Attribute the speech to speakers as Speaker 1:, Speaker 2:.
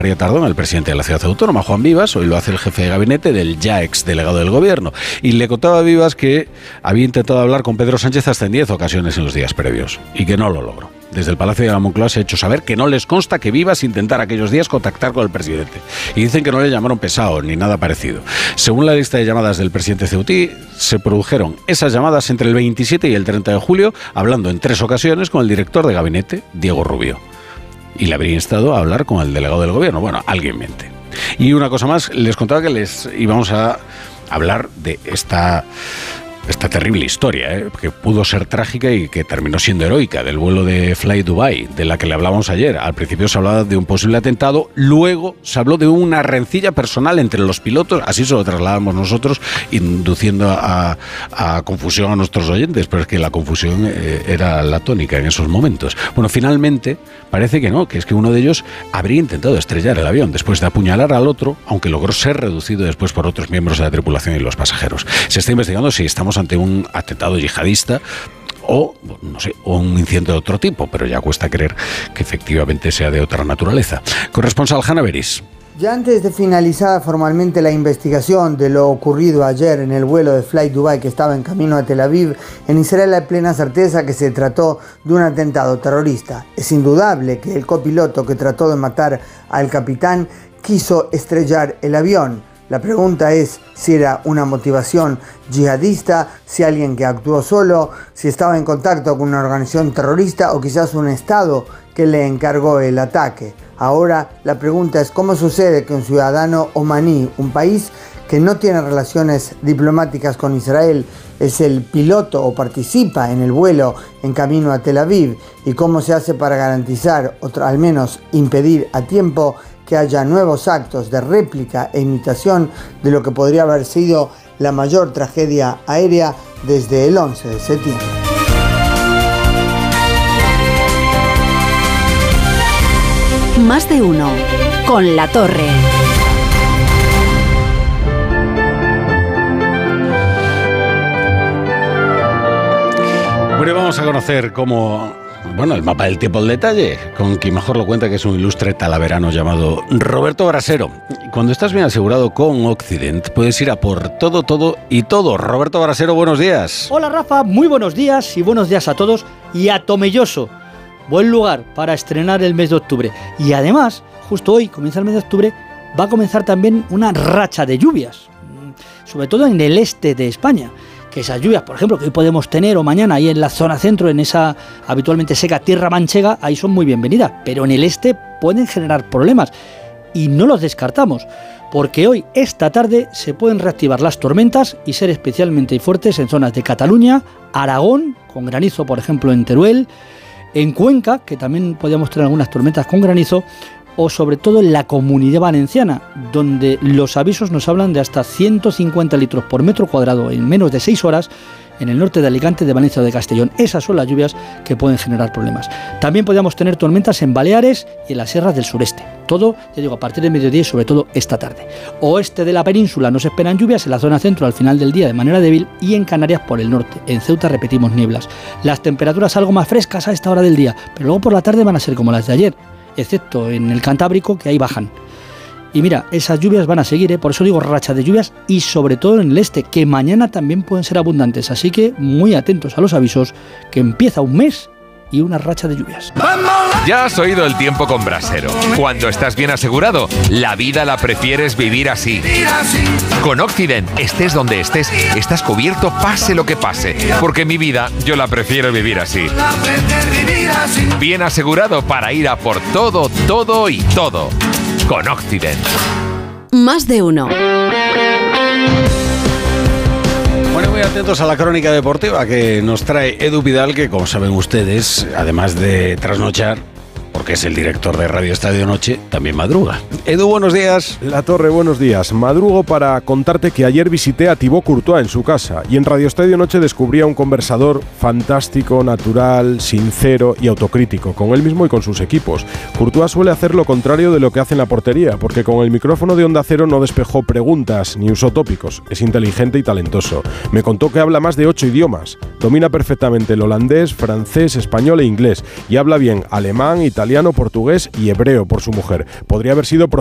Speaker 1: Tardón, el presidente de la ciudad autónoma, Juan Vivas. Hoy lo hace el jefe de gabinete del ya ex delegado del gobierno. Y le contaba a Vivas que había intentado hablar con Pedro Sánchez hasta en 10 ocasiones en los días previos y que no lo logró. Desde el Palacio de la Moncloa se ha hecho saber que no les consta que Vivas intentara aquellos días contactar con el presidente. Y dicen que no le llamaron pesado ni nada parecido. Según la lista de llamadas del presidente ceutí, se produjeron esas llamadas entre el 27 y el 30 de julio, hablando en 3 ocasiones con el director de gabinete, Diego Rubio. Y le habría instado a hablar con el delegado del gobierno. Bueno, alguien miente. Y una cosa más, les contaba que les íbamos a hablar de esta terrible historia, que pudo ser trágica y que terminó siendo heroica, del vuelo de Fly Dubai, de la que le hablábamos ayer. Al principio se hablaba de un posible atentado, luego se habló de una rencilla personal entre los pilotos, así se lo trasladamos nosotros, induciendo a confusión a nuestros oyentes, pero es que la confusión era la tónica en esos momentos. Bueno, finalmente parece que no, que es que uno de ellos habría intentado estrellar el avión después de apuñalar al otro, aunque logró ser reducido después por otros miembros de la tripulación y los pasajeros. Se está investigando si estamos ante un atentado yihadista o, no sé, o un incidente de otro tipo, pero ya cuesta creer que efectivamente sea de otra naturaleza. Corresponsal Hanna Beris.
Speaker 2: Ya antes de finalizar formalmente la investigación de lo ocurrido ayer en el vuelo de Fly Dubai que estaba en camino a Tel Aviv, en Israel hay plena certeza que se trató de un atentado terrorista. Es indudable que el copiloto que trató de matar al capitán quiso estrellar el avión. La pregunta es si era una motivación yihadista, si alguien que actuó solo, si estaba en contacto con una organización terrorista o quizás un Estado que le encargó el ataque. Ahora la pregunta es cómo sucede que un ciudadano omaní, un país que no tiene relaciones diplomáticas con Israel, es el piloto o participa en el vuelo en camino a Tel Aviv, y cómo se hace para garantizar o al menos impedir a tiempo que haya nuevos actos de réplica e imitación de lo que podría haber sido la mayor tragedia aérea desde el 11 de septiembre.
Speaker 3: Más de uno con La Torre.
Speaker 1: Bueno, vamos a conocer cómo... Bueno, el mapa del tiempo al detalle, con quien mejor lo cuenta, que es un ilustre talaverano llamado Roberto Brasero. Cuando estás bien asegurado con Occident, puedes ir a por todo, todo y todo. Roberto Brasero, buenos días.
Speaker 4: Hola Rafa, muy buenos días y buenos días a todos. Y a Tomelloso, buen lugar para estrenar el mes de octubre. Y además, justo hoy comienza el mes de octubre, va a comenzar también una racha de lluvias, sobre todo en el este de España. Que esas lluvias, por ejemplo, que hoy podemos tener o mañana ahí en la zona centro, en esa habitualmente seca tierra manchega, ahí son muy bienvenidas, pero en el este pueden generar problemas y no los descartamos, porque hoy, esta tarde, se pueden reactivar las tormentas y ser especialmente fuertes en zonas de Cataluña, Aragón, con granizo, por ejemplo, en Teruel, en Cuenca, que también podríamos tener algunas tormentas con granizo, o sobre todo en la Comunidad Valenciana, donde los avisos nos hablan de hasta 150 litros por metro cuadrado en menos de 6 horas en el norte de Alicante, de Valencia o de Castellón. Esas son las lluvias que pueden generar problemas. También podríamos tener tormentas en Baleares y en las sierras del sureste. Todo, ya digo, a partir del mediodía y sobre todo esta tarde. Oeste de la península nos esperan lluvias, en la zona centro al final del día de manera débil y en Canarias por el norte. En Ceuta repetimos nieblas. Las temperaturas algo más frescas a esta hora del día, pero luego por la tarde van a ser como las de ayer, excepto en el Cantábrico, que ahí bajan. Y mira, esas lluvias van a seguir, por eso digo racha de lluvias, y sobre todo en el este, que mañana también pueden ser abundantes. Así que muy atentos a los avisos, que empieza un mes y una racha de lluvias.
Speaker 5: Ya has oído el tiempo con Brasero. Cuando estás bien asegurado, la vida la prefieres vivir así. Con Occident, estés donde estés, estás cubierto pase lo que pase. Porque mi vida, yo la prefiero vivir así. Bien asegurado para ir a por todo, todo y todo. Con Occident.
Speaker 3: Más de uno.
Speaker 1: Bueno, muy atentos a la crónica deportiva que nos trae Edu Vidal, que como saben ustedes, además de trasnochar, porque es el director de Radio Estadio Noche, también madruga. Edu, buenos días.
Speaker 6: La Torre, buenos días. Madrugo para contarte que ayer visité a Thibaut Courtois en su casa y en Radio Estadio Noche descubrí a un conversador fantástico, natural, sincero y autocrítico, con él mismo y con sus equipos. Courtois suele hacer lo contrario de lo que hace en la portería, porque con el micrófono de Onda Cero no despejó preguntas ni usó tópicos. Es inteligente y talentoso. Me contó que habla más de 8 idiomas. Domina perfectamente el holandés, francés, español e inglés y habla bien alemán, italiano, italiano, portugués y hebreo por su mujer. Podría haber sido